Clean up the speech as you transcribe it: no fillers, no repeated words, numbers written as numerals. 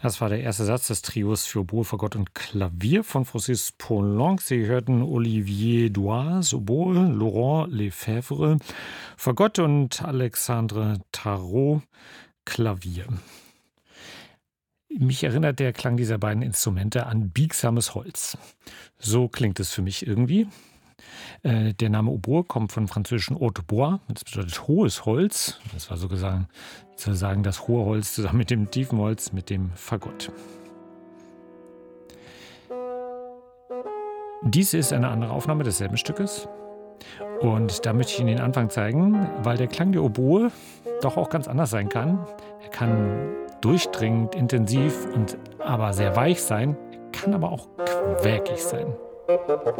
Das war der erste Satz des Trios für Oboe, Fagott und Klavier von Francis Poulenc. Sie hörten Olivier Doise, Oboe, Laurent Lefebvre, Fagott und Alexandre Tarot, Klavier. Mich erinnert der Klang dieser beiden Instrumente an biegsames Holz. So klingt es für mich irgendwie. Der Name Oboe kommt vom französischen Haute Bois. Das bedeutet hohes Holz. Das war sozusagen das hohe Holz zusammen mit dem tiefen Holz, mit dem Fagott. Dies ist eine andere Aufnahme desselben Stückes. Und da möchte ich Ihnen den Anfang zeigen, weil der Klang der Oboe doch auch ganz anders sein kann. Er kann durchdringend, intensiv und aber sehr weich sein, kann aber auch quäkig sein.